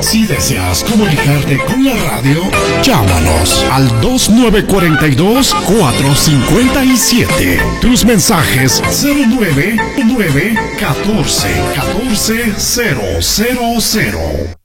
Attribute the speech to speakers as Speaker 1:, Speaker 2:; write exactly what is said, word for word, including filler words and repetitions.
Speaker 1: Si deseas comunicarte con la radio, llámanos al dos nueve cuatro dos, cuatro cinco siete. Tus mensajes cero nueve nueve catorce catorce cero cero cero.